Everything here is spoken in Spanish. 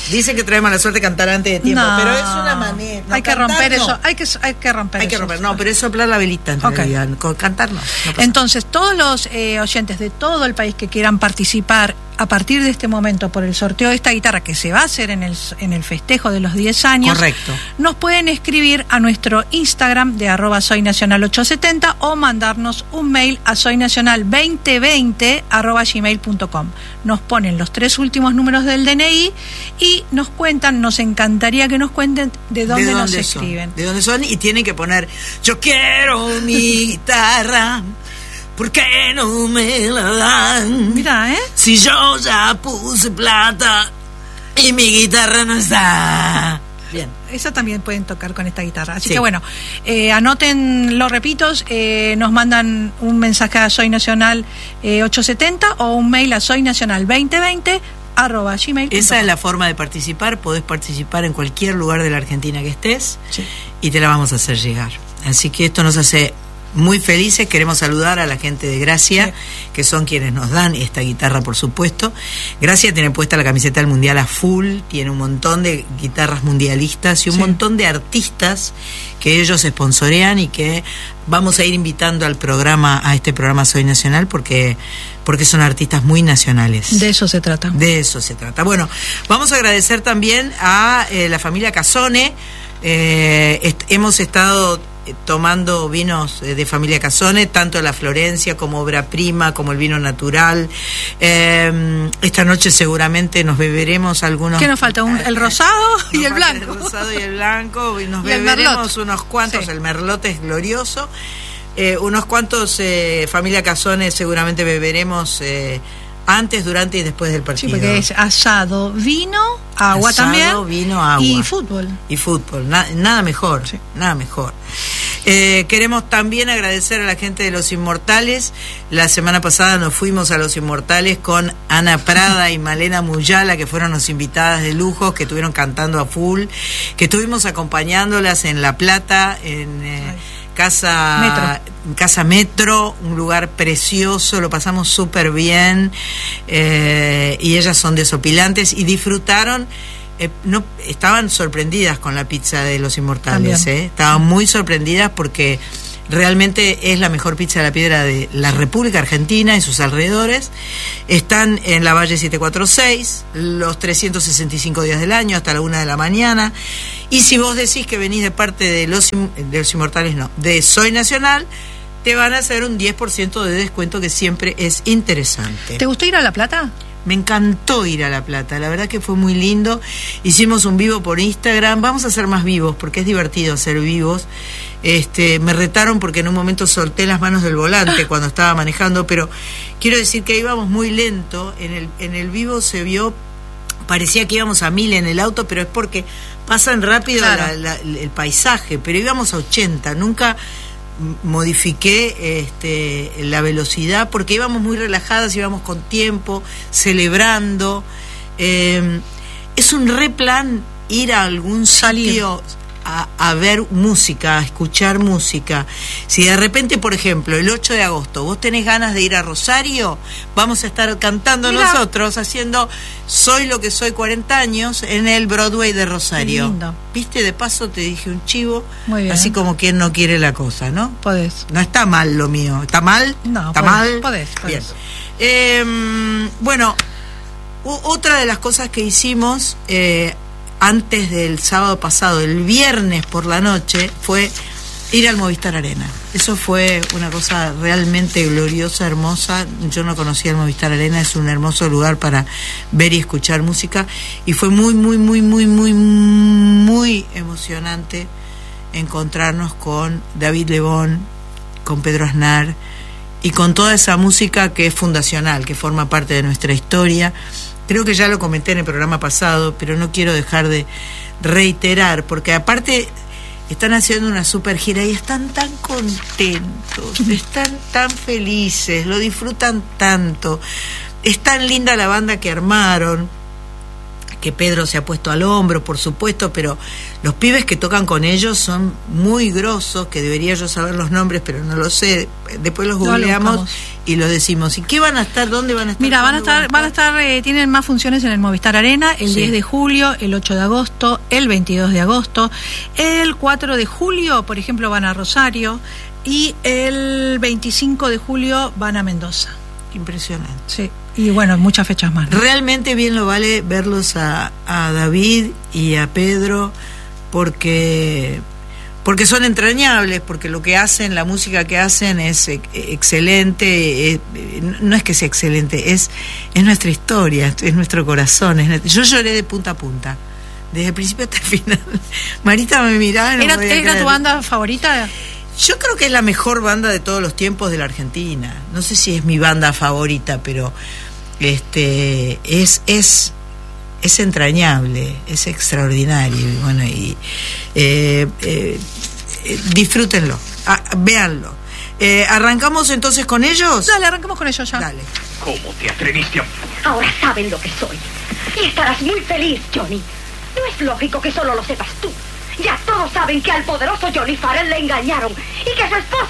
Dicen que trae mala suerte cantar antes de tiempo, pero es una manera. No, hay que romper eso. Hay que romper eso. No, pero es soplar la velita en realidad. Cantar no. Entonces, todos los oyentes de todo el país que quieran participar a partir de este momento por el sorteo de esta guitarra que se va a hacer en el festejo de los 10 años, correcto, nos pueden escribir a nuestro Instagram de @soynacional870 o mandarnos un mail a soynacional2020@gmail.com. Nos ponen los 3 últimos números del DNI y nos cuentan, nos encantaría que nos cuenten de dónde nos escriben. De dónde son, y tienen que poner: yo quiero mi guitarra, ¿por qué no me la dan? Mira, si yo ya puse plata y mi guitarra no está. Bien. Eso también pueden tocar con esta guitarra. Así que bueno, anoten los repitos, nos mandan un mensaje a Soy Nacional 870 o un mail a soynacional2020@gmail.com. Esa es la forma de participar. Podés participar en cualquier lugar de la Argentina que estés, y te la vamos a hacer llegar. Así que esto nos hace muy felices. Queremos saludar a la gente de Gracia, que son quienes nos dan esta guitarra, por supuesto. Gracia tiene puesta la camiseta del Mundial a full, tiene un montón de guitarras mundialistas y un montón de artistas que ellos sponsorean y que vamos a ir invitando al programa, a este programa Soy Nacional, porque son artistas muy nacionales. De eso se trata. De eso se trata. Bueno, vamos a agradecer también a la familia Casone. Hemos estado tomando vinos de familia Casone, tanto la Florencia como Obra Prima, como el vino natural. Esta noche seguramente nos beberemos algunos. ¿Qué nos falta? El rosado y el blanco. El rosado y el blanco, y nos beberemos unos cuantos. El Merlot es glorioso. Unos cuantos familia Casone seguramente beberemos antes, durante y después del partido. Sí, porque es asado, vino, agua también. Vino, agua. Y fútbol. Nada mejor. Nada mejor. Queremos también agradecer a la gente de Los Inmortales. La semana pasada nos fuimos a Los Inmortales con Ana Prada y Malena Muyala, que fueron las invitadas de lujo, que estuvieron cantando a full, que estuvimos acompañándolas en La Plata, en Casa Metro, un lugar precioso, lo pasamos súper bien, y ellas son desopilantes y disfrutaron. Estaban sorprendidas con la pizza de Los Inmortales, estaban muy sorprendidas porque realmente es la mejor pizza de la piedra de la República Argentina y sus alrededores. Están en la Valle 746 los 365 días del año hasta la 1 de la mañana. Y si vos decís que venís de parte de los Inmortales, no, de Soy Nacional, te van a hacer un 10% de descuento, que siempre es interesante. ¿Te gustó ir a La Plata? Me encantó ir a La Plata, la verdad que fue muy lindo. Hicimos un vivo por Instagram, vamos a hacer más vivos porque es divertido hacer vivos. Me retaron porque en un momento solté las manos del volante cuando estaba manejando, pero quiero decir que íbamos muy lento. En el vivo se vio, parecía que íbamos a 1000 en el auto, pero es porque pasan rápido el paisaje, pero íbamos a 80, nunca modifiqué la velocidad porque íbamos muy relajadas, íbamos con tiempo, celebrando. Es un replan ir a algún sitio a ver música, a escuchar música. Si de repente, por ejemplo, el 8 de agosto vos tenés ganas de ir a Rosario, vamos a estar cantando nosotros, haciendo Soy lo que soy 40 años en el Broadway de Rosario. ¿Viste? De paso te dije un chivo, así como quien no quiere la cosa, ¿no? Podés. No está mal lo mío. ¿Está mal? No, ¿está mal? Podés. Bien. Bueno, otra de las cosas que hicimos antes del sábado pasado, el viernes por la noche, fue ir al Movistar Arena. Eso fue una cosa realmente gloriosa, hermosa. Yo no conocía el Movistar Arena, es un hermoso lugar para ver y escuchar música, y fue muy, muy, muy, muy, muy, muy emocionante encontrarnos con David Lebón, con Pedro Aznar y con toda esa música que es fundacional, que forma parte de nuestra historia. Creo que ya lo comenté en el programa pasado, pero no quiero dejar de reiterar, porque aparte están haciendo una super gira y están tan contentos, están tan felices, lo disfrutan tanto. Es tan linda la banda que armaron, que Pedro se ha puesto al hombro, por supuesto, pero los pibes que tocan con ellos son muy grosos, que debería yo saber los nombres, pero no lo sé. Después los googleamos y los decimos. ¿Y qué van a estar? ¿Dónde van a estar? Mira, van a estar tienen más funciones en el Movistar Arena, el 10 de julio, el 8 de agosto, el 22 de agosto, el 4 de julio, por ejemplo, van a Rosario, y el 25 de julio van a Mendoza. Impresionante. Sí, y bueno, muchas fechas más, ¿no? Realmente bien lo vale verlos a David y a Pedro, porque son entrañables, porque lo que hacen, la música que hacen es excelente, no es que sea excelente, es nuestra historia, es nuestro corazón. Yo lloré de punta a punta, desde el principio hasta el final. Marita me miraba y no podía creer. ¿Era tu banda favorita? Yo creo que es la mejor banda de todos los tiempos de la Argentina. No sé si es mi banda favorita, pero es entrañable, es extraordinario. Y bueno, disfrútenlo, véanlo. ¿Arrancamos entonces con ellos? Dale, arrancamos con ellos ya. Dale. ¿Cómo te atreviste a...? Ahora saben lo que soy. Y estarás muy feliz, Johnny. No es lógico que solo lo sepas tú. Ya todos saben que al poderoso Johnny Farrell le engañaron y que su esposa